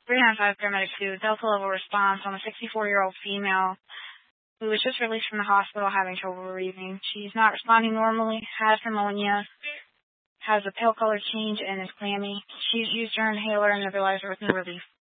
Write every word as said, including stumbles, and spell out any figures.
three nine five paramedic two, Delta level response on a sixty-four-year-old female who was just released from the hospital having trouble breathing. She's not responding normally, has pneumonia, has a pale color change, and is clammy. She's used her inhaler and nebulizer with no relief.